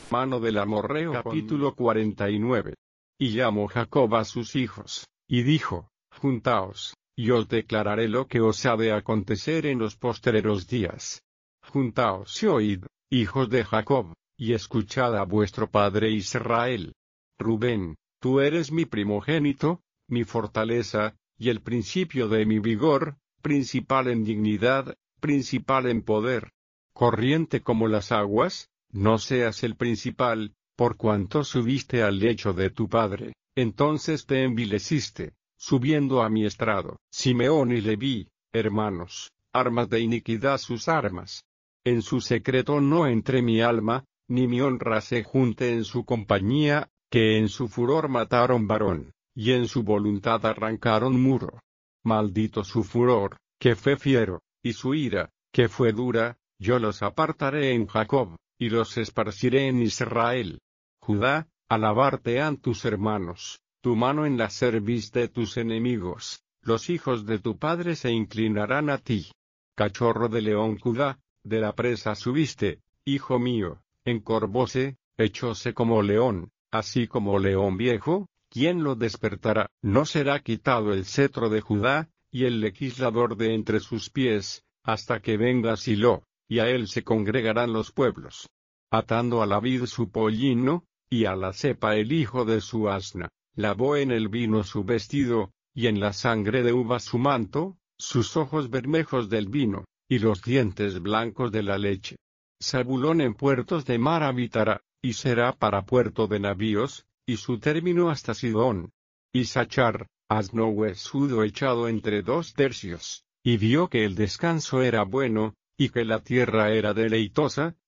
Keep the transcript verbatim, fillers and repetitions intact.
mano del amorreo. Capítulo cuarenta y nueve. Y llamó Jacob a sus hijos, y dijo: Juntaos, y os declararé lo que os ha de acontecer en los postreros días. Juntaos y oíd, hijos de Jacob, y escuchad a vuestro padre Israel. Rubén, tú eres mi primogénito, mi fortaleza, y el principio de mi vigor, principal en dignidad, principal en poder. Corriente como las aguas, no seas el principal, por cuanto subiste al lecho de tu padre, entonces te envileciste, subiendo a mi estrado. Simeón y Leví, hermanos, armas de iniquidad sus armas. En su secreto no entré mi alma, ni mi honra se junte en su compañía, que en su furor mataron varón, y en su voluntad arrancaron muro. Maldito su furor, que fue fiero, y su ira, que fue dura, yo los apartaré en Jacob, y los esparciré en Israel. Judá, alabarte han tus hermanos, tu mano en la cerviz de tus enemigos, los hijos de tu padre se inclinarán a ti. Cachorro de león Judá, de la presa subiste, hijo mío, encorvóse, echóse como león, así como león viejo, ¿quién lo despertará? No será quitado el cetro de Judá, y el legislador de entre sus pies, hasta que venga Silo, y a él se congregarán los pueblos. Atando a la vid su pollino, y a la cepa el hijo de su asna, lavó en el vino su vestido, y en la sangre de uva su manto, sus ojos bermejos del vino, y los dientes blancos de la leche. Zabulón en puertos de mar habitará, y será para puerto de navíos, y su término hasta Sidón. Y Sachar, asno huesudo echado entre dos tercios, y vio que el descanso era bueno, y que la tierra era deleitosa,